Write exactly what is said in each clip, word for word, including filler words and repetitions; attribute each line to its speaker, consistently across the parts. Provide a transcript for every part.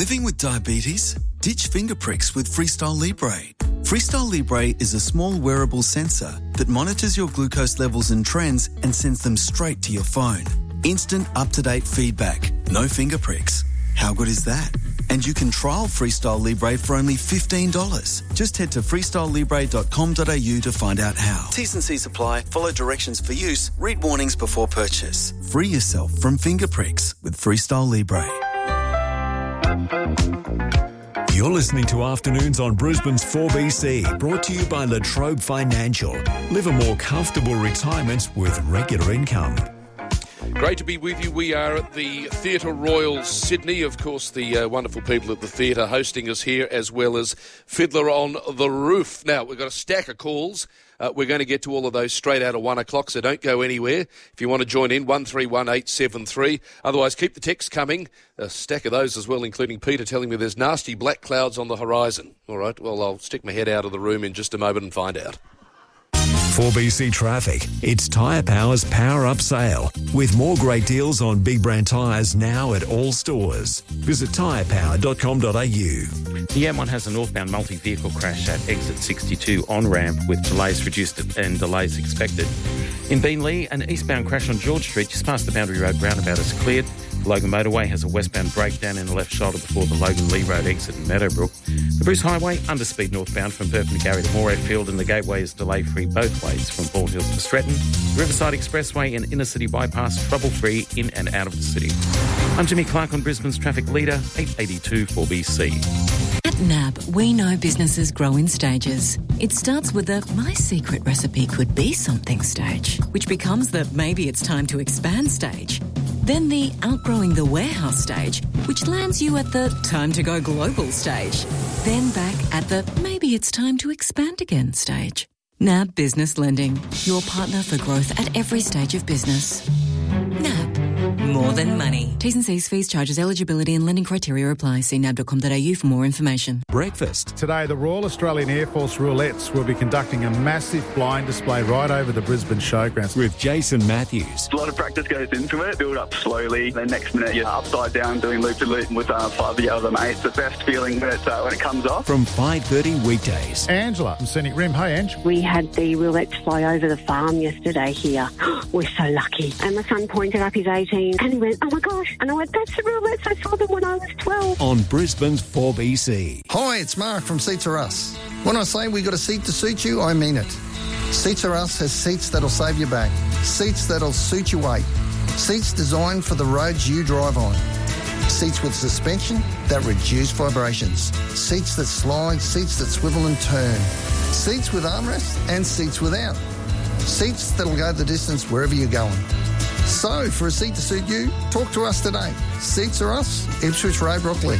Speaker 1: Living with diabetes? Ditch finger pricks with Freestyle Libre. Freestyle Libre is a small wearable sensor that monitors your glucose levels and trends and sends them straight to your phone. Instant, up-to-date feedback. No finger pricks. How good is that? And you can trial Freestyle Libre for only fifteen dollars. Just head to freestyle libre dot com dot a u to find out how. T's and C's apply. Follow directions for use. Read warnings before purchase. Free yourself from finger pricks with Freestyle Libre.
Speaker 2: You're listening to Afternoons on Brisbane's four B C, brought to you by La Trobe Financial. Live a more comfortable retirement with regular income.
Speaker 3: Great to be with you. We are at the Theatre Royal Sydney. Of course, the uh, wonderful people at the theatre hosting us here, as well as Fiddler on the Roof. Now, we've got a stack of calls. Uh, we're going to get to all of those straight out of one o'clock, so don't go anywhere. If you want to join in, one three one eight seven three. Otherwise, keep the texts coming. A stack of those as well, including Peter telling me there's nasty black clouds on the horizon. All right, well, I'll stick my head out of the room in just a moment and find out.
Speaker 2: four B C Traffic. It's Tyre Power's Power Up Sale, with more great deals on big brand tyres now at all stores. Visit tyre power dot com dot a u.
Speaker 4: The M one has a northbound multi-vehicle crash at exit sixty-two on-ramp with delays reduced and delays expected. In Beenleigh, an eastbound crash on George Street just past the Boundary Road roundabout is cleared. The Logan Motorway has a westbound breakdown in the left shoulder before the Logan Lee Road exit in Meadowbrook. The Bruce Highway, underspeed northbound from Perpendicular to Moray Field, and the Gateway is delay-free both ways from Bald Hills to Stretton. Riverside Expressway and Inner City Bypass trouble-free in and out of the city. I'm Jimmy Clark on Brisbane's Traffic Leader, eight eighty-two four B C.
Speaker 5: At N A B, we know businesses grow in stages. It starts with the my secret recipe could be something stage, which becomes the maybe it's time to expand stage. Then the outgrowing the warehouse stage, which lands you at the time to go global stage. Then back at the maybe it's time to expand again stage. N A B Business Lending, your partner for growth at every stage of business. N A B. More than money. T's and C's, fees, charges, eligibility and lending criteria apply. See nab dot com dot a u for more information.
Speaker 2: Breakfast.
Speaker 6: Today, the Royal Australian Air Force Roulettes will be conducting a massive blind display right over the Brisbane Showgrounds.
Speaker 2: With Jason Matthews.
Speaker 7: A lot of practice goes into it. Build up slowly. Then next minute, you're upside down doing loop-to-loop with uh, five of the other mates. The best feeling when it, uh, when it comes off.
Speaker 2: From five thirty weekdays.
Speaker 6: Angela from Scenic Rim. Hey, Ange.
Speaker 8: We had the roulettes fly over the farm yesterday here. We're so lucky. And my son pointed up his eighteen and he went, oh my gosh. And I went, that's the roulettes. I saw them when I was twelve.
Speaker 2: On Brisbane's four B C.
Speaker 9: Hi, it's Mark from Seats Are Us. When I say we got a seat to suit you, I mean it. Seats Are Us has seats that'll save you back. Seats that'll suit your weight. Seats designed for the roads you drive on. Seats with suspension that reduce vibrations. Seats that slide, seats that swivel and turn. Seats with armrests and seats without. Seats that'll go the distance wherever you're going. So, for a seat to suit you, talk to us today. Seats Are Us, Ipswich Road, Brooklyn.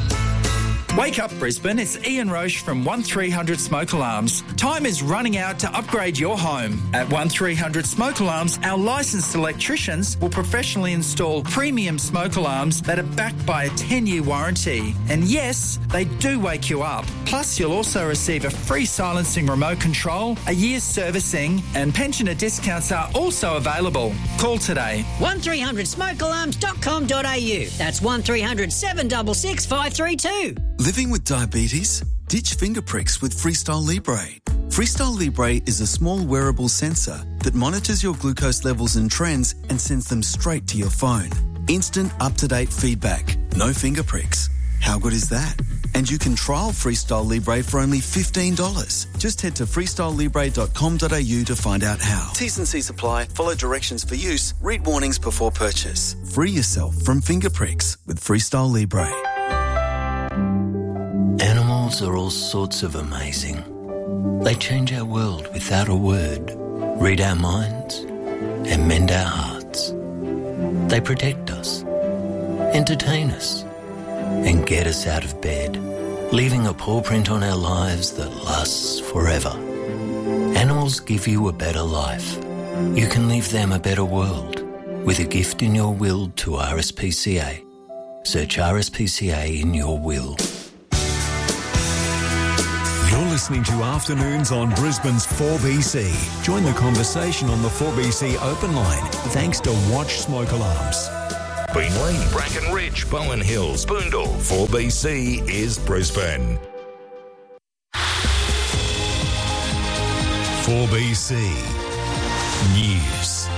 Speaker 10: Wake up, Brisbane. It's Ian Roche from one three hundred Smoke Alarms. Time is running out to upgrade your home. At one three hundred Smoke Alarms, our licensed electricians will professionally install premium smoke alarms that are backed by a ten-year warranty. And yes, they do wake you up. Plus, you'll also receive a free silencing remote control, a year's servicing, and pensioner discounts are also available. Call today.
Speaker 11: one three hundred smoke alarms dot com dot a u. That's one three hundred seven six six five three two.
Speaker 1: Living with diabetes? Ditch finger pricks with Freestyle Libre. Freestyle Libre is a small wearable sensor that monitors your glucose levels and trends and sends them straight to your phone. Instant, up-to-date feedback. No finger pricks. How good is that? And you can trial Freestyle Libre for only fifteen dollars. Just head to freestyle libre dot com dot a u to find out how. T's and C's apply. Follow directions for use. Read warnings before purchase. Free yourself from finger pricks with Freestyle Libre.
Speaker 12: Animals are all sorts of amazing. They change our world without a word, read our minds, and mend our hearts. They protect us, entertain us, and get us out of bed, leaving a paw print on our lives that lasts forever. Animals give you a better life. You can leave them a better world with a gift in your will to R S P C A. Search R S P C A in your will.
Speaker 2: You're listening to Afternoons on Brisbane's four B C. Join the conversation on the four B C open line thanks to Watch Smoke Alarms.
Speaker 13: Beenleigh, Bracken Ridge, Bowen Hills, Boondall. four B C is Brisbane.
Speaker 2: four B C News.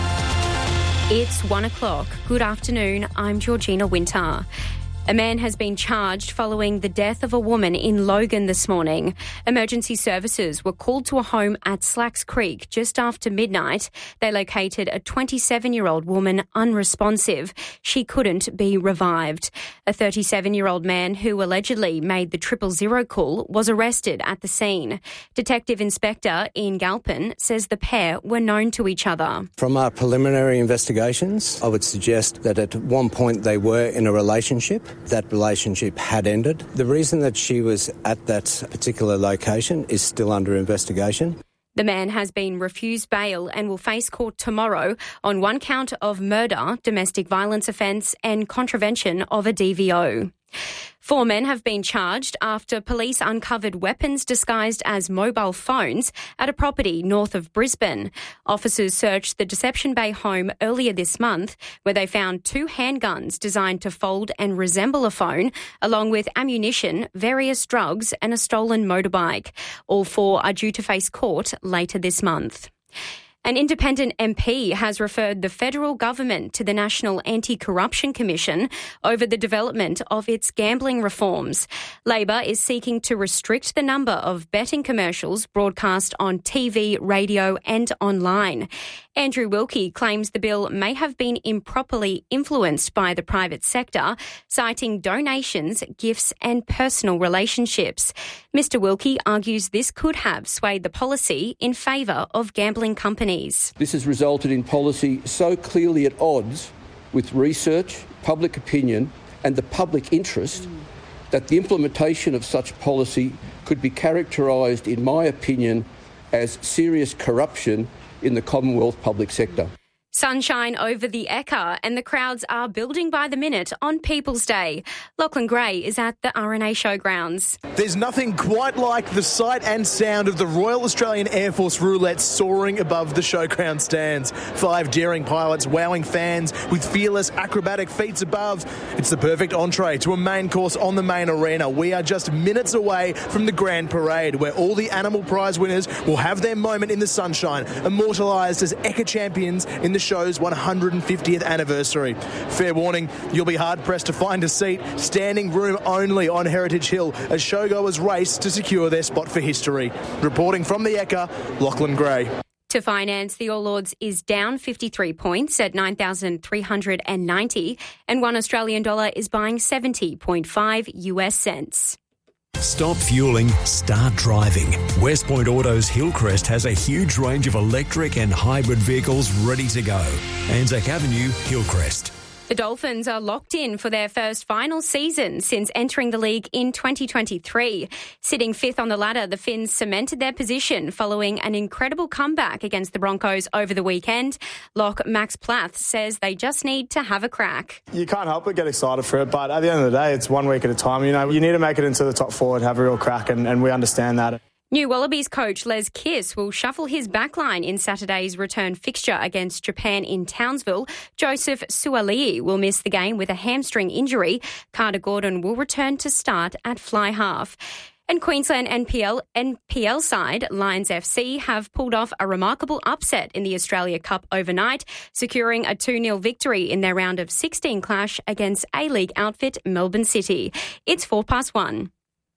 Speaker 14: It's one o'clock. Good afternoon. I'm Georgina Winter. A man has been charged following the death of a woman in Logan this morning. Emergency services were called to a home at Slacks Creek just after midnight. They located a twenty-seven-year-old woman unresponsive. She couldn't be revived. A thirty-seven-year-old man who allegedly made the triple zero call was arrested at the scene. Detective Inspector Ian Galpin says the pair were known to each other.
Speaker 15: From our preliminary investigations, I would suggest that at one point they were in a relationship. That relationship had ended. The reason that she was at that particular location is still under investigation.
Speaker 14: The man has been refused bail and will face court tomorrow on one count of murder, domestic violence offence and contravention of a D V O. Four men have been charged after police uncovered weapons disguised as mobile phones at a property north of Brisbane. Officers searched the Deception Bay home earlier this month, where they found two handguns designed to fold and resemble a phone, along with ammunition, various drugs and a stolen motorbike. All four are due to face court later this month. An independent M P has referred the federal government to the National Anti-Corruption Commission over the development of its gambling reforms. Labor is seeking to restrict the number of betting commercials broadcast on T V, radio and online. Andrew Wilkie claims the bill may have been improperly influenced by the private sector, citing donations, gifts and personal relationships. Mister Wilkie argues this could have swayed the policy in favour of gambling companies.
Speaker 16: This has resulted in policy so clearly at odds with research, public opinion and the public interest that the implementation of such policy could be characterised, in my opinion, as serious corruption in the Commonwealth public sector.
Speaker 14: Sunshine over the Ekka and the crowds are building by the minute on People's Day. Lachlan Gray is at the R N A Showgrounds.
Speaker 17: There's nothing quite like the sight and sound of the Royal Australian Air Force roulettes soaring above the showground stands. Five daring pilots wowing fans with fearless acrobatic feats above. It's the perfect entree to a main course on the main arena. We are just minutes away from the Grand Parade, where all the animal prize winners will have their moment in the sunshine, immortalised as Ekka champions in the show's one hundred fiftieth anniversary. Fair warning, you'll be hard-pressed to find a seat, standing room only on Heritage Hill, as showgoers race to secure their spot for history. Reporting from the Ekka, Lachlan Gray.
Speaker 14: To finance, the All Ords is down fifty-three points at nine thousand three hundred ninety, and one Australian dollar is buying seventy point five U S cents.
Speaker 2: Stop fueling, start driving. West Point Autos Hillcrest has a huge range of electric and hybrid vehicles ready to go. Anzac Avenue, Hillcrest.
Speaker 14: The Dolphins are locked in for their first final season since entering the league in twenty twenty-three. Sitting fifth on the ladder, the Finns cemented their position following an incredible comeback against the Broncos over the weekend. Lock Max Plath says they just need to have a crack.
Speaker 18: You can't help but get excited for it, but at the end of the day, it's one week at a time. You know, you need to make it into the top four to have a real crack, and, and we understand that.
Speaker 14: New Wallabies coach Les Kiss will shuffle his backline in Saturday's return fixture against Japan in Townsville. Joseph Suali'i will miss the game with a hamstring injury. Carter Gordon will return to start at fly half. And Queensland N P L N P L side Lions F C have pulled off a remarkable upset in the Australia Cup overnight, securing a two nil victory in their round of sixteen clash against A-League outfit Melbourne City. It's four past one.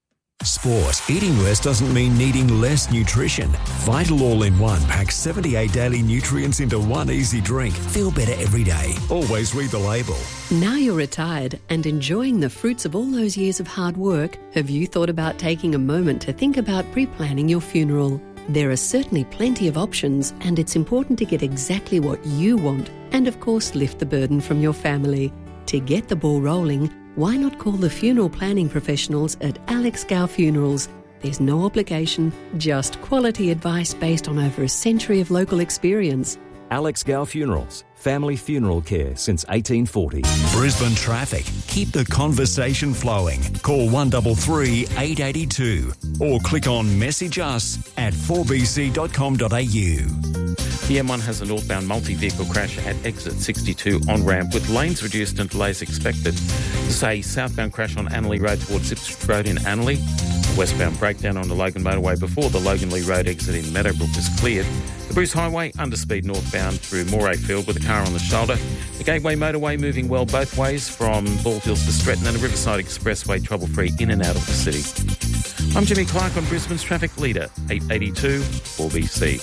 Speaker 2: Sport. Eating less doesn't mean needing less nutrition. Vital All-in-One packs seventy-eight daily nutrients into one easy drink. Feel better every day. Always read the label.
Speaker 19: Now you're retired and enjoying the fruits of all those years of hard work, have you thought about taking a moment to think about pre-planning your funeral? There are certainly plenty of options, and it's important to get exactly what you want and, of course, lift the burden from your family. To get the ball rolling, why not call the funeral planning professionals at Alex Gow Funerals? There's no obligation, just quality advice based on over a century of local experience.
Speaker 20: Alex Gow Funerals, family funeral care since eighteen forty.
Speaker 2: Brisbane traffic. Keep the conversation flowing. Call one three three, eight eight two or click on message us at four b c dot com dot a u.
Speaker 4: The M one has a northbound multi-vehicle crash at exit sixty-two on-ramp with lanes reduced and delays expected. There's a southbound crash on Annerley Road towards Ipswich Road in Annerley. A westbound breakdown on the Logan Motorway before the Logan Lee Road exit in Meadowbrook is cleared. The Bruce Highway underspeed northbound through Moray Field with a car on the shoulder. The Gateway Motorway moving well both ways from Bald Hills to Stretton, and the Riverside Expressway trouble-free in and out of the city. I'm Jimmy Clark on Brisbane's Traffic Leader, eight eighty-two four B C.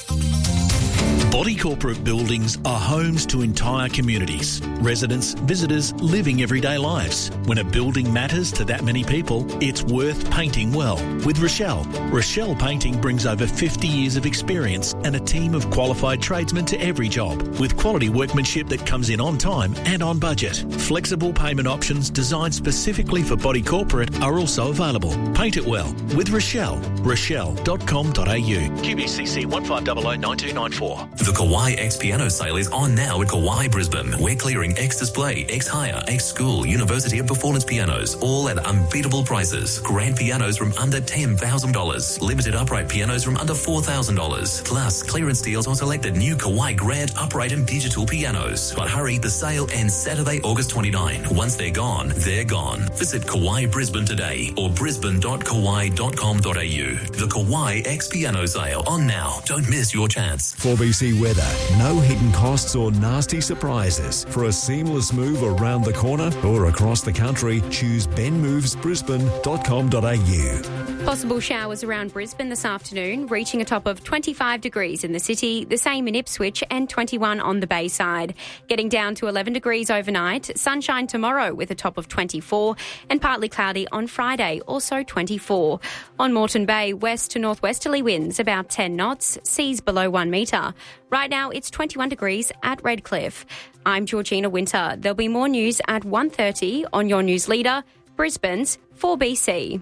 Speaker 21: Body Corporate buildings are homes to entire communities. Residents, visitors, living everyday lives. When a building matters to that many people, it's worth painting well. With Rochelle. Rochelle Painting brings over fifty years of experience and a team of qualified tradesmen to every job, with quality workmanship that comes in on time and on budget. Flexible payment options designed specifically for Body Corporate are also available. Paint it well with Rochelle. rochelle dot com dot a u. Q B C C one five zero zero nine two nine four.
Speaker 22: The Kauai X Piano sale is on now at Kauai Brisbane. We're clearing X Display, X Hire, X School, University of Performance pianos, all at unbeatable prices. Grand pianos from under ten thousand dollars. Limited upright pianos from under four thousand dollars. Plus, clearance deals on selected new Kauai Grand upright and digital pianos. But hurry, the sale ends Saturday, August twenty-ninth. Once they're gone, they're gone. Visit Kauai Brisbane today or brisbane dot kauai dot com dot a u. The Kauai X Piano sale on now. Don't miss your chance.
Speaker 2: four B C weather, no hidden costs or nasty surprises. For a seamless move around the corner or across the country, choose ben moves brisbane dot com dot a u.
Speaker 14: Possible showers around Brisbane this afternoon, reaching a top of twenty-five degrees in the city, the same in Ipswich, and twenty-one on the Bayside. Getting down to eleven degrees overnight, sunshine tomorrow with a top of twenty-four, and partly cloudy on Friday, also twenty-four. On Moreton Bay, west to northwesterly winds about ten knots, seas below one metre. Right now it's twenty-one degrees at Redcliffe. I'm Georgina Winter. There'll be more news at one thirty on your news leader, Brisbane's four B C.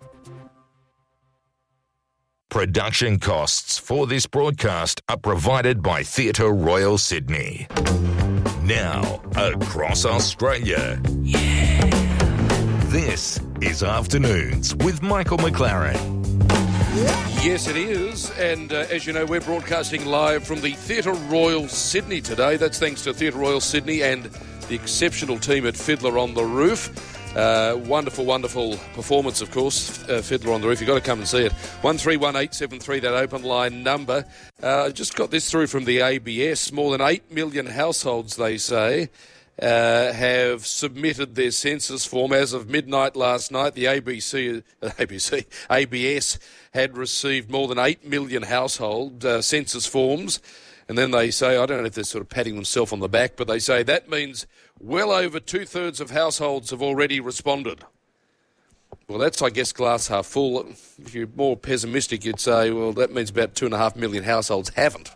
Speaker 13: Production costs for this broadcast are provided by Theatre Royal Sydney. Now, across Australia. Yeah. This is Afternoons with Michael McLaren.
Speaker 3: Yes, it is. And uh, as you know, we're broadcasting live from the Theatre Royal Sydney today. That's thanks to Theatre Royal Sydney and the exceptional team at Fiddler on the Roof. Uh, wonderful, wonderful performance, of course, uh, Fiddler on the Roof. You've got to come and see it. one three one eight seven three, that open line number. Uh, just got this through from the A B S. More than eight million households, they say, uh, have submitted their census form. As of midnight last night, the A B C, uh, A B C, A B S had received more than eight million household uh, census forms. And then they say, I don't know if they're sort of patting themselves on the back, but they say that means well over two-thirds of households have already responded. Well, that's, I guess, glass half full. If you're more pessimistic, you'd say, well, that means about two and a half million households haven't,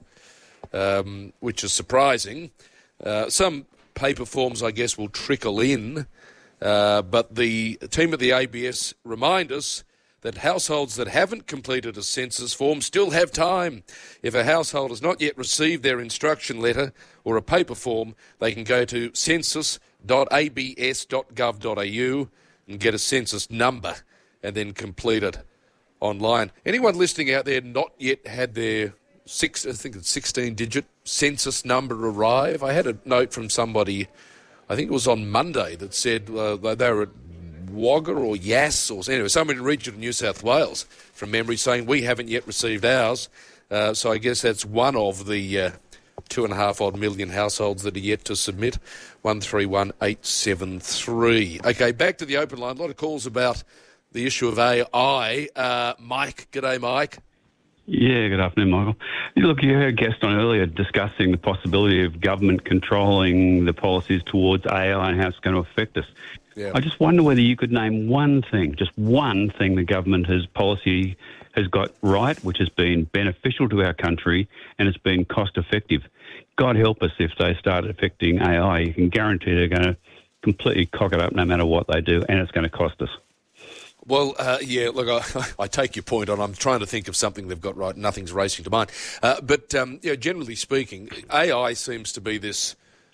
Speaker 3: um, which is surprising. Uh, some paper forms, I guess, will trickle in, uh, but the team at the A B S remind us that households that haven't completed a census form still have time. If a household has not yet received their instruction letter or a paper form, they can go to census dot a b s dot gov dot a u and get a census number and then complete it online. Anyone listening out there not yet had their six, I think it's sixteen-digit census number arrive? I had a note from somebody, I think it was on Monday, that said uh, they were at Wagga or Yass or anyway, somewhere in the region of New South Wales, from memory, saying we haven't yet received ours. Uh, so I guess that's one of the uh, two and a half odd million households that are yet to submit. one three one eight seven three. Okay, back to the open line. A lot of calls about the issue of A I. Uh, Mike, g'day, Mike.
Speaker 23: Yeah, good afternoon, Michael. Look, you heard a guest on earlier discussing the possibility of government controlling the policies towards A I and how it's going to affect us. Yeah. I just wonder whether you could name one thing, just one thing the government has policy has got right, which has been beneficial to our country and it's been cost effective. God help us if they start affecting A I. You can guarantee they're going to completely cock it up no matter what they do, and it's going to cost us.
Speaker 3: Well, uh, yeah, look, I, I take your point on. I'm trying to think of something they've got right. Nothing's racing to mind. Uh, but, um, you know, generally speaking, A I seems to be this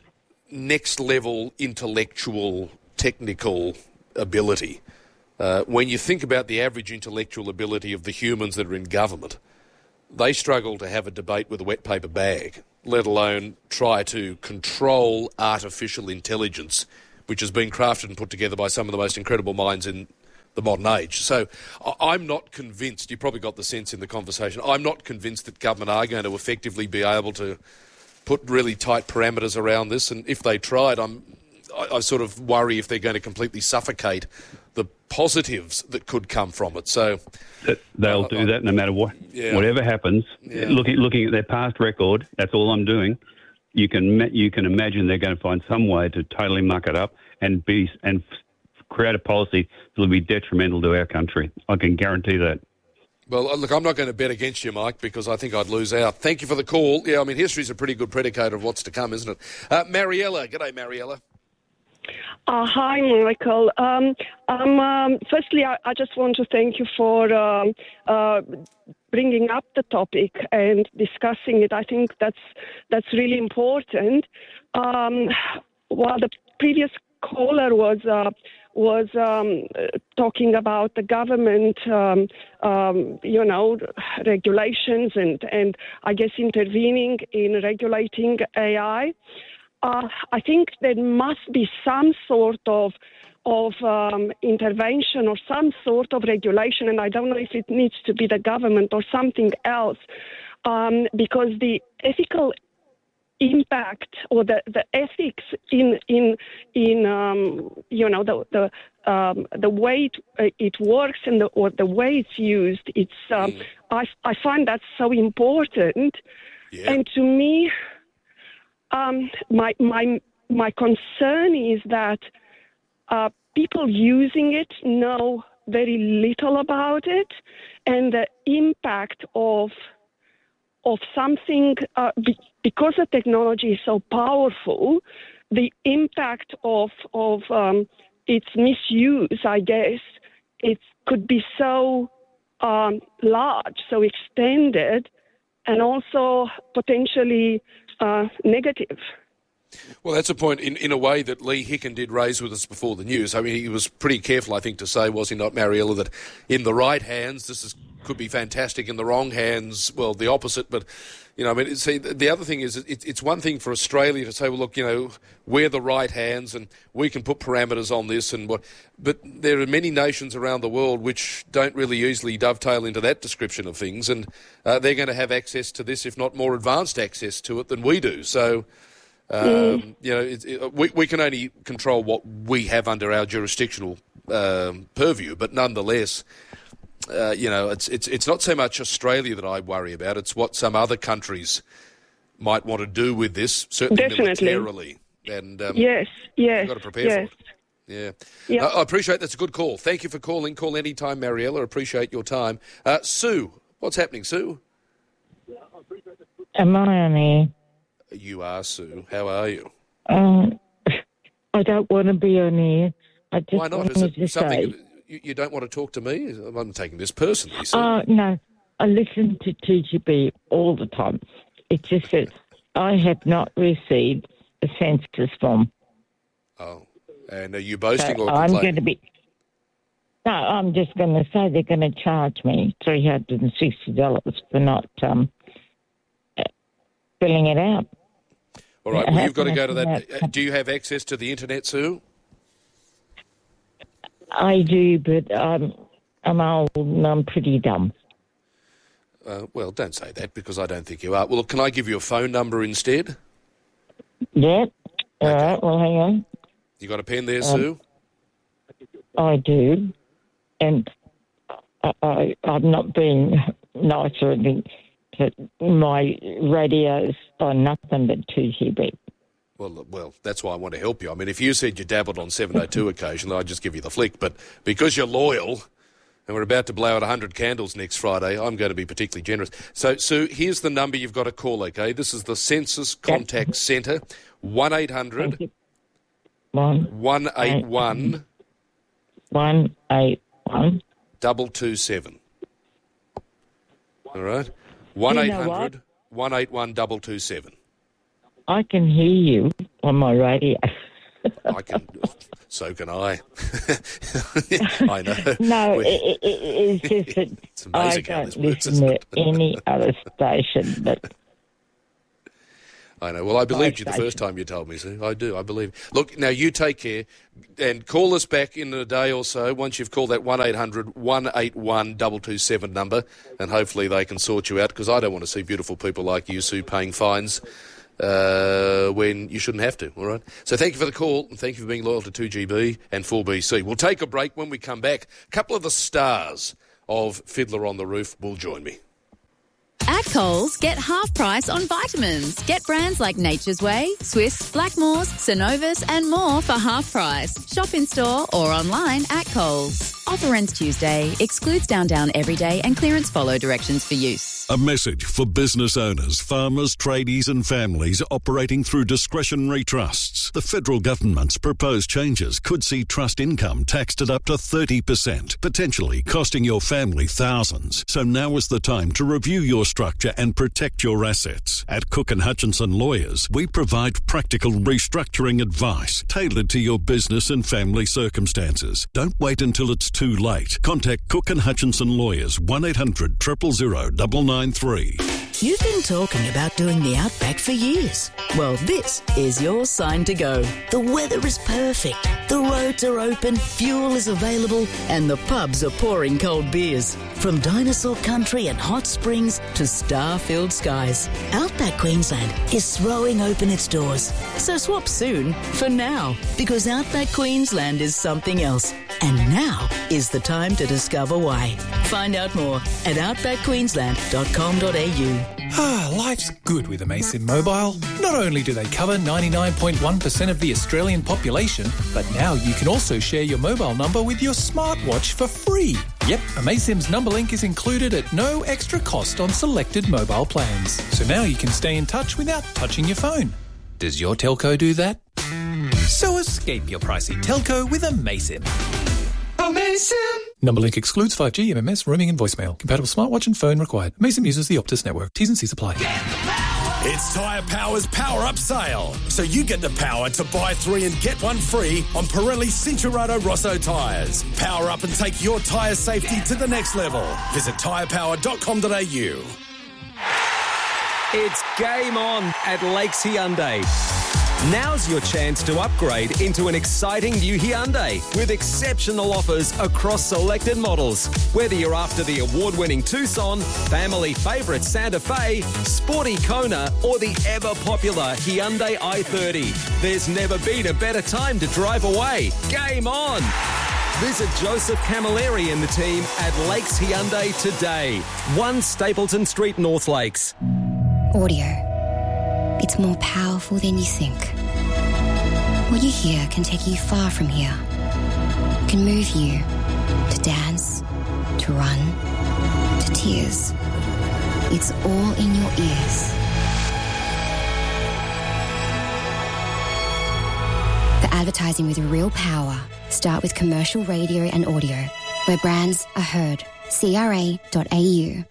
Speaker 3: next-level intellectual technical ability. Uh, when you think about the average intellectual ability of the humans that are in government, they struggle to have a debate with a wet paper bag, let alone try to control artificial intelligence, which has been crafted and put together by some of the most incredible minds in the modern age. So I'm not convinced, you probably got the sense in the conversation, I'm not convinced that government are going to effectively be able to put really tight parameters around this. And if they tried, I'm, I, I sort of worry if they're going to completely suffocate the positives that could come from it. So
Speaker 23: they'll uh, do that no matter what, yeah. whatever happens.
Speaker 3: Yeah.
Speaker 23: Looking looking at their past record, that's all I'm doing. You can you can imagine they're going to find some way to totally muck it up and be and create a policy that will be detrimental to our country. I can guarantee that.
Speaker 3: Well, look, I'm not going to bet against you, Mike, because I think I'd lose out. Thank you for the call. Yeah, I mean, history's a pretty good predicator of what's to come, isn't it? Uh, Mariella, g'day, Mariella.
Speaker 5: Uh, hi, Michael. Um, um, um, firstly, I, I just want to thank you for um, uh, bringing up the topic and discussing it. I think that's that's really important. Um, while the previous caller was uh, was um, talking about the government, um, um, you know, regulations and, and I guess intervening in regulating A I. Uh, I think there must be some sort of of um, intervention or some sort of regulation, and I don't know if it needs to be the government or something else, um, because the ethical impact or the, the ethics in in in um, you know the the um, the way it, it works and the, or the way it's used, it's um, mm. I I find that so important, yeah. And to me. Um, my my my concern is that uh, people using it know very little about it, and the impact of of something uh, be, because the technology is so powerful, the impact of of um, its misuse, I guess, it could be so um, large, so extended, and also potentially. Uh, negative.
Speaker 3: Well, that's a point in, in a way that Lee Hicken did raise with us before the news. I mean, he was pretty careful, I think, to say, was he not, Mariella, that in the right hands this is, could be fantastic, in the wrong hands, well, the opposite. But, you know, I mean, see, the other thing is it, it's one thing for Australia to say, well, look, you know, we're the right hands and we can put parameters on this and what. But there are many nations around the world which don't really easily dovetail into that description of things, and uh, they're going to have access to this, if not more advanced access to it than we do. So, um, mm. you know, it, it, we, we can only control what we have under our jurisdictional um, purview, but nonetheless... Uh, you know, it's it's it's not so much Australia that I worry about. It's what some other countries might want to do with this, certainly
Speaker 5: Definitely.
Speaker 3: militarily. And um,
Speaker 5: yes, yes,
Speaker 3: you've got to prepare
Speaker 5: yes.
Speaker 3: for it. Yeah,
Speaker 5: yeah.
Speaker 3: I, I appreciate that's a good call. Thank you for calling. Call any time, Mariella. Appreciate your time. Uh, Sue, what's happening, Sue?
Speaker 6: Am I on air?
Speaker 3: You are, Sue. How are you?
Speaker 6: Um, I don't want to be on air. I just
Speaker 3: Why not? Is
Speaker 6: wanted
Speaker 3: it
Speaker 6: to
Speaker 3: something?
Speaker 6: say.
Speaker 3: You, you don't want to talk to me? I'm taking this personally. So.
Speaker 6: Oh, no. I listen to T G B all the time. It's just that I have not received a census form.
Speaker 3: Oh. And are you boasting
Speaker 6: so
Speaker 3: or
Speaker 6: I'm
Speaker 3: complaining?
Speaker 6: going to be... No, I'm just going to say they're going to charge me three hundred sixty dollars for not um, filling it out.
Speaker 3: All right. Well, you've got to go to that. Do you have access to the internet, Sue?
Speaker 6: I do, but I'm, I'm old and I'm pretty dumb.
Speaker 3: Uh, well, don't say that because I don't think you are. Well, look, can I give you a phone number instead?
Speaker 6: Yeah. All okay. right, well, hang on.
Speaker 3: You got a pen there,
Speaker 6: um,
Speaker 3: Sue?
Speaker 6: I do. And I, I, I'm not being nice or anything, but my radio's on nothing but two G B.
Speaker 3: Well, well, that's why I want to help you. I mean, if you said you dabbled on seven oh two occasionally, I'd just give you the flick. But because you're loyal and we're about to blow out one hundred candles next Friday, I'm going to be particularly generous. So, Sue, here's the number you've got to call, okay? This is the Census Contact Centre, one eight hundred one eight one
Speaker 6: one eight one
Speaker 3: double two seven. All right? one eight hundred one eight one double two seven.
Speaker 6: I can hear you on my radio.
Speaker 3: I can. So can I. I know.
Speaker 6: No,
Speaker 3: We-
Speaker 6: it, it, it's just that
Speaker 3: It's
Speaker 6: I
Speaker 3: amazing how
Speaker 6: don't
Speaker 3: this works,
Speaker 6: listen
Speaker 3: isn't
Speaker 6: to any other station. But
Speaker 3: I know. Well, I believed you the first time you told me, Sue. I do. I believe. Look, now you take care and call us back in a day or so once you've called that one eight hundred one eight one two two seven number, and hopefully they can sort you out, because I don't want to see beautiful people like you, Sue, paying fines uh, when you shouldn't have to, all right? So thank you for the call, and thank you for being loyal to two G B and four B C. We'll take a break. When we come back, a couple of the stars of Fiddler on the Roof will join me.
Speaker 7: At Coles, get half price on vitamins. Get brands like Nature's Way, Swiss, Blackmores, Synovus and more for half price. Shop in store or online at Coles. Offer ends Tuesday. Excludes Down Down Everyday and clearance follow directions for use.
Speaker 8: A message for business owners, farmers, tradies and families operating through discretionary trusts. The federal government's proposed changes could see trust income taxed at up to thirty percent, potentially costing your family thousands. So now is the time to review your structure and protect your assets. At Cook and Hutchinson Lawyers, we provide practical restructuring advice tailored to your business and family circumstances. Don't wait until it's too late. Contact Cook and Hutchinson Lawyers, one eight hundred zero zero zero nine nine three.
Speaker 9: You've been talking about doing the Outback for years. Well, this is your sign to go. The weather is perfect, the roads are open, fuel is available, and the pubs are pouring cold beers. From dinosaur country and hot springs to star-filled skies, Outback Queensland is throwing open its doors. So swap soon for now, because Outback Queensland is something else. And now is the time to discover why. Find out more at outback queensland dot com dot a u.
Speaker 24: Ah, life's good with Amaysim Mobile. Not only do they cover ninety-nine point one percent of the Australian population, but now you can also share your mobile number with your smartwatch for free. Yep, Amaysim's number link is included at no extra cost on selected mobile plans. So now you can stay in touch without touching your phone. Does your telco do that? So escape your pricey telco with Amaysim. Amaysim! Number link excludes five G, M M S, roaming and voicemail. Compatible smartwatch and phone required. Amaysim uses the Optus network. T's and C's apply.
Speaker 25: It's Tyre Power's Power Up Sale. So you get the power to buy three and get one free on Pirelli Cincherato Rosso tyres. Power up and take your tyre safety to the next level. Visit tyre power dot com dot a u.
Speaker 26: It's game on at Lakes Hyundai. Now's your chance to upgrade into an exciting new Hyundai with exceptional offers across selected models. Whether you're after the award-winning Tucson, family favourite Santa Fe, sporty Kona or the ever-popular Hyundai i thirty, there's never been a better time to drive away. Game on! Visit Joseph Camilleri and the team at Lakes Hyundai today. one Stapleton Street, North Lakes.
Speaker 27: Audio. It's more powerful than you think. What you hear can take you far from here. Can move you to dance, to run, to tears. It's all in your ears. For advertising with real power, start with commercial radio and audio, where brands are heard. C R A dot A U.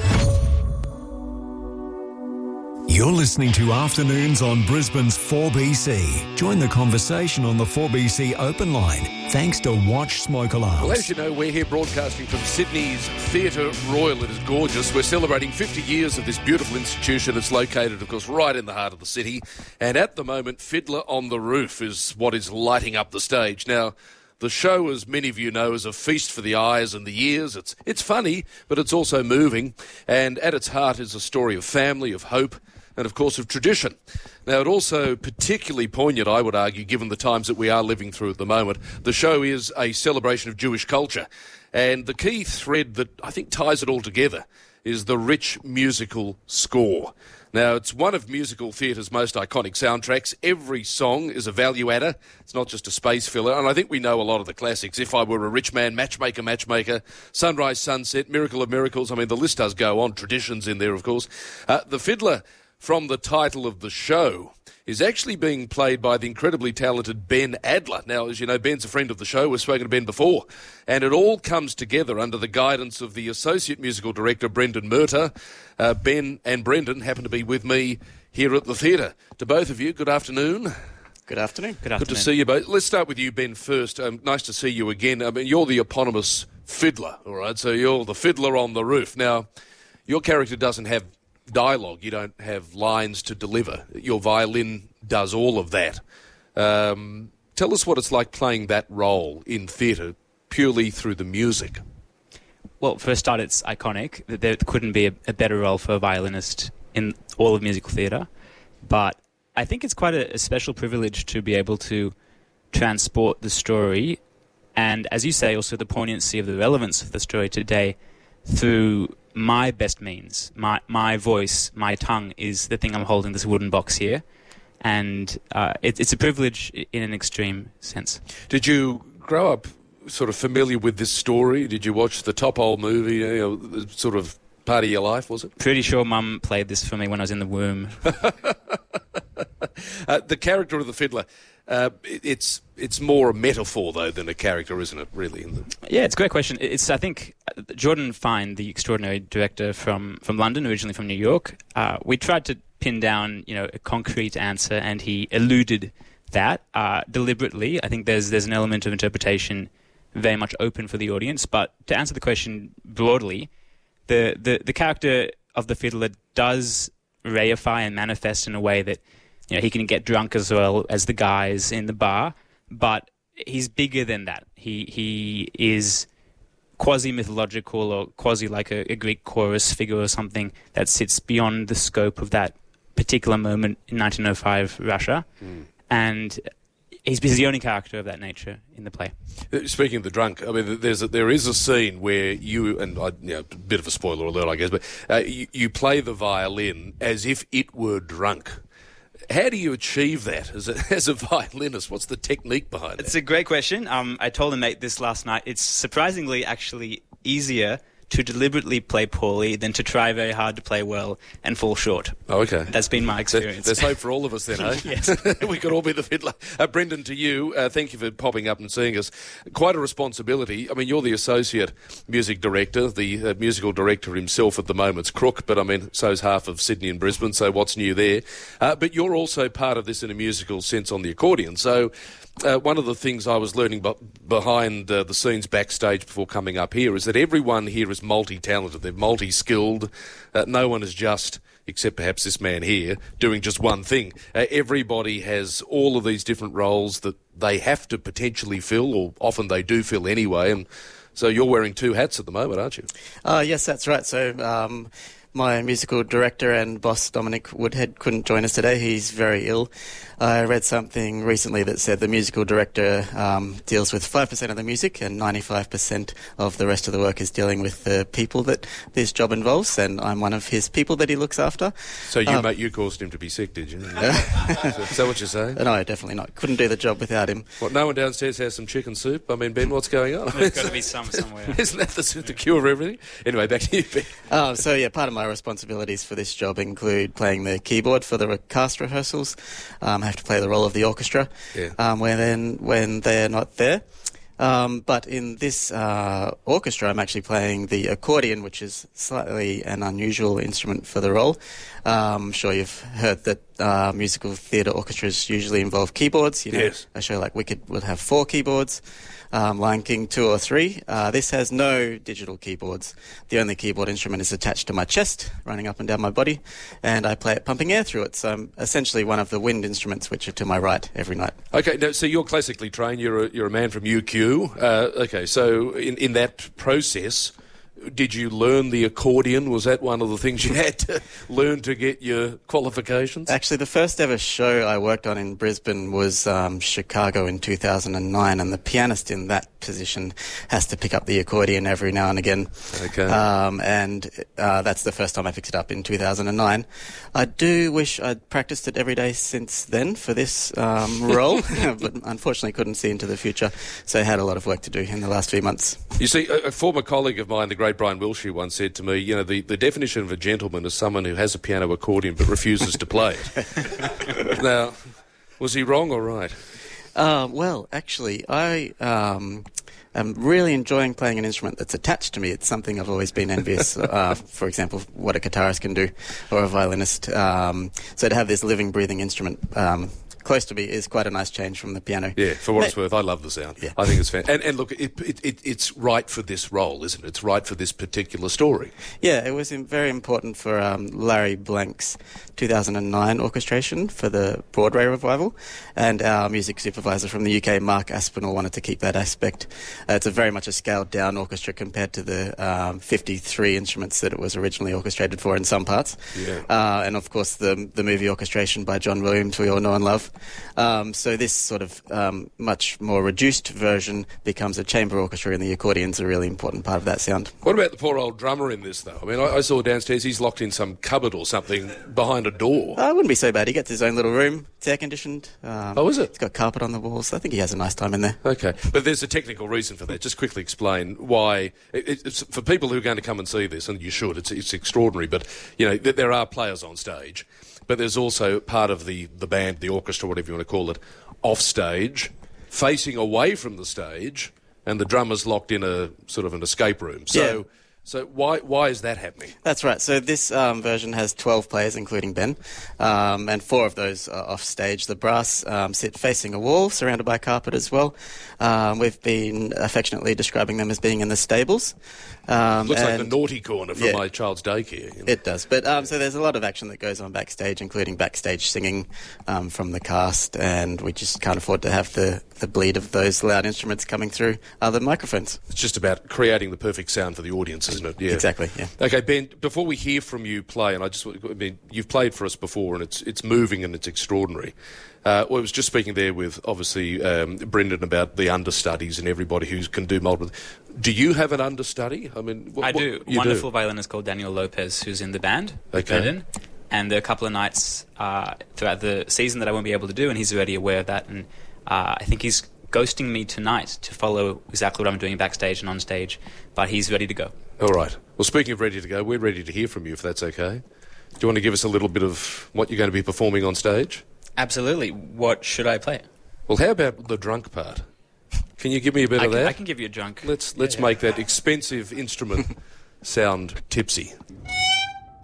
Speaker 2: You're listening to Afternoons on Brisbane's four B C. Join the conversation on the four B C open line, thanks to Watch Smoke Alarms.
Speaker 3: Well, as you know, we're here broadcasting from Sydney's Theatre Royal. It is gorgeous. We're celebrating fifty years of this beautiful institution. It's located, of course, right in the heart of the city. And at the moment, Fiddler on the Roof is what is lighting up the stage. Now, the show, as many of you know, is a feast for the eyes and the ears. It's, it's funny, but it's also moving. And at its heart is a story of family, of hope, and, of course, of tradition. Now, it also particularly poignant, I would argue, given the times that we are living through at the moment. The show is a celebration of Jewish culture. And the key thread that I think ties it all together is the rich musical score. Now, it's one of musical theatre's most iconic soundtracks. Every song is a value adder. It's not just a space filler. And I think we know a lot of the classics. If I Were a Rich Man, Matchmaker, Matchmaker, Sunrise, Sunset, Miracle of Miracles. I mean, the list does go on. Traditions in there, of course. Uh, the fiddler, from the title of the show, is actually being played by the incredibly talented Ben Adler. Now, as you know, Ben's a friend of the show. We've spoken to Ben before. And it all comes together under the guidance of the Associate Musical Director, Brendan Murtagh. Uh, Ben and Brendan happen to be with me here at the theatre. To both of you, good afternoon.
Speaker 1: Good afternoon.
Speaker 10: Good
Speaker 3: Good
Speaker 10: afternoon.
Speaker 3: to see you both. Let's start with you, Ben, first. Um, nice to see you again. I mean, you're the eponymous fiddler, all right? So you're the fiddler on the roof. Now, your character doesn't have dialogue. You don't have lines to deliver. Your violin does all of that. Um, tell us what it's like playing that role in theatre purely through the music.
Speaker 10: Well, for a start, it's iconic. There couldn't be a, a better role for a violinist in all of musical theatre. But I think it's quite a, a special privilege to be able to transport the story and, as you say, also the poignancy of the relevance of the story today through my best means. My my voice, my tongue is the thing I'm holding this wooden box here. And uh, it, it's a privilege in an extreme sense.
Speaker 3: Did you grow up sort of familiar with this story? Did you watch the Top Hole movie, you know, sort of part of your life, was it?
Speaker 10: Pretty sure Mum played this for me when I was in the womb.
Speaker 3: uh, the character of the fiddler, uh, it, it's it's more a metaphor, though, than a character, isn't it, really? In the...
Speaker 10: Yeah, it's a great question. It's, I think, Jordan Fine, the extraordinary director from, from London, originally from New York, uh, we tried to pin down, you know, a concrete answer, and he eluded that uh, deliberately. I think there's there's an element of interpretation very much open for the audience. But to answer the question broadly, the, the, the character of the fiddler does reify and manifest in a way that, you know, he can get drunk as well as the guys in the bar, but he's bigger than that. He he is quasi-mythological or quasi like a, a Greek chorus figure or something that sits beyond the scope of that particular moment in nineteen oh five Russia. Mm. And he's, he's the only character of that nature in the play.
Speaker 3: Speaking of the drunk, I mean, there's a, there is a scene where you, and I, you know, a bit of a spoiler alert, I guess, but uh, you, you play the violin as if it were drunk. How do you achieve that as a, as a violinist? What's the technique behind it?
Speaker 10: It's a great question. Um, I told a mate this last night. It's surprisingly actually easier to deliberately play poorly than to try very hard to play well and fall short.
Speaker 3: Oh, okay.
Speaker 10: That's been my experience.
Speaker 3: There's hope for all of us then, eh?
Speaker 10: Yes.
Speaker 3: We could all be the fiddler. Uh, Brendan, to you, uh, thank you for popping up and seeing us. Quite a responsibility. I mean, you're the associate music director, the uh, musical director himself at the moment's Crook, but I mean, so's half of Sydney and Brisbane, so what's new there? Uh, but you're also part of this in a musical sense on the accordion, so... Uh, one of the things I was learning b- behind uh, the scenes backstage before coming up here is that everyone here is multi-talented. They're multi-skilled. Uh, no one is just, except perhaps this man here, doing just one thing. Uh, everybody has all of these different roles that they have to potentially fill, or often they do fill anyway. And so you're wearing two hats at the moment, aren't you?
Speaker 1: Uh, yes, that's right. So... Um My musical director and boss, Dominic Woodhead, couldn't join us today. He's very ill. I read something recently that said the musical director um, deals with five percent of the music and ninety-five percent of the rest of the work is dealing with the people that this job involves, and I'm one of his people that he looks after.
Speaker 3: So you
Speaker 1: um,
Speaker 3: mate, you caused him to be sick, did you? Is that what you're saying?
Speaker 1: No, definitely not. Couldn't do the job without him.
Speaker 3: What, no one downstairs has some chicken soup? I mean, Ben, what's going on?
Speaker 10: There's got to be some somewhere.
Speaker 3: Isn't that the, the cure for everything? Anyway, back to you, Ben.
Speaker 1: Uh, so, yeah, part of my responsibilities for this job include playing the keyboard for the cast rehearsals. Um, I have to play the role of the orchestra
Speaker 3: yeah.
Speaker 1: um, when, then, when they're not there. Um, but in this uh, orchestra, I'm actually playing the accordion, which is slightly an unusual instrument for the role. Um, I'm sure you've heard that uh, musical theatre orchestras usually involve keyboards. You know,
Speaker 3: yes.
Speaker 1: A show like Wicked will have four keyboards. Um, Lion King two or three. Uh, this has no digital keyboards. The only keyboard instrument is attached to my chest, running up and down my body, and I play it pumping air through it. So I'm essentially one of the wind instruments, which are to my right every night.
Speaker 3: Okay, now, so you're classically trained. You're a, you're a man from U Q. Uh, okay, so in, in that process, did you learn the accordion? Was that one of the things you had to learn to get your qualifications?
Speaker 1: Actually, the first ever show I worked on in Brisbane was um, Chicago in two thousand nine, and the pianist in that position has to pick up the accordion every now and again.
Speaker 3: Okay.
Speaker 1: Um, and uh, that's the first time I picked it up in two thousand nine. I do wish I'd practiced it every day since then for this um, role, but unfortunately couldn't see into the future, so I had a lot of work to do in the last few months.
Speaker 3: You see, a, a former colleague of mine, the great Brian Wilshire, once said to me, you know, the, the definition of a gentleman is someone who has a piano accordion but refuses to play it. Now, was he wrong or right?
Speaker 1: Uh, well, actually, I um, am really enjoying playing an instrument that's attached to me. It's something I've always been envious, uh, for example, what a guitarist can do or a violinist. Um, so to have this living, breathing instrument um, close to me is quite a nice change from the piano.
Speaker 3: Yeah, for what it's worth, I love the sound.
Speaker 1: Yeah.
Speaker 3: I think it's fantastic. And, and look, it, it, it, it's right for this role, isn't it? It's right for this particular story.
Speaker 1: Yeah, it was in, very important for um, Larry Blank's two thousand nine orchestration for the Broadway revival, and our music supervisor from the U K, Mark Aspinall, wanted to keep that aspect. Uh, it's a very much a scaled-down orchestra compared to the um, fifty-three instruments that it was originally orchestrated for in some parts.
Speaker 3: Yeah.
Speaker 1: Uh, and, of course, the the movie orchestration by John Williams we all know and love. Um, so this sort of um, much more reduced version becomes a chamber orchestra, and the accordion's a really important part of that sound.
Speaker 3: What about the poor old drummer in this, though? I mean, I, I saw downstairs he's locked in some cupboard or something behind a door.
Speaker 1: Uh, it wouldn't be so bad. He gets his own little room. It's air-conditioned. Um,
Speaker 3: oh, is it?
Speaker 1: It's got carpet on the walls. I think he has a nice time in there.
Speaker 3: Okay. But there's a technical reason for that. Just quickly explain why. It, it's, for people who are going to come and see this, and you should, it's, it's extraordinary, but, you know, th- there are players on stage, but there's also part of the, the band, the orchestra, whatever you want to call it, off stage, facing away from the stage, and the drummer's locked in a sort of an escape room. So...
Speaker 1: Yeah.
Speaker 3: So why why is that happening?
Speaker 1: That's right. So this um, version has twelve players, including Ben, um, and four of those are off stage. The brass um, sit facing a wall, surrounded by carpet as well. Um, we've been affectionately describing them as being in the stables. Um,
Speaker 3: Looks like
Speaker 1: and,
Speaker 3: the naughty corner from
Speaker 1: yeah,
Speaker 3: my child's daycare. You know?
Speaker 1: It does. But um, so there's a lot of action that goes on backstage, including backstage singing um, from the cast, and we just can't afford to have the, the bleed of those loud instruments coming through other microphones.
Speaker 3: It's just about creating the perfect sound for the audience, isn't it? Yeah.
Speaker 1: Exactly, yeah.
Speaker 3: Okay, Ben, before we hear from you play, and I just I mean, you've played for us before, and it's it's moving and it's extraordinary. Uh, well, I was just speaking there with, obviously, um, Brendan about the understudies and everybody who can do multiple... Do you have an understudy? I mean, what,
Speaker 10: I do.
Speaker 3: What, you
Speaker 10: Wonderful
Speaker 3: do?
Speaker 10: violinist called Daniel Lopez, who's in the band.
Speaker 3: Okay.
Speaker 10: Brendan. And there are a couple of nights uh, throughout the season that I won't be able to do, and he's already aware of that. And uh, I think he's ghosting me tonight to follow exactly what I'm doing backstage and on stage, but he's ready to go.
Speaker 3: All right. Well, speaking of ready to go, we're ready to hear from you, if that's okay. Do you want to give us a little bit of what you're going to be performing on stage?
Speaker 10: Absolutely. What should I play?
Speaker 3: Well, how about the drunk part? Can you give me a bit
Speaker 10: I
Speaker 3: of
Speaker 10: can,
Speaker 3: that?
Speaker 10: I can give you a drunk.
Speaker 3: Let's let's
Speaker 10: yeah,
Speaker 3: make
Speaker 10: yeah.
Speaker 3: that expensive instrument sound tipsy.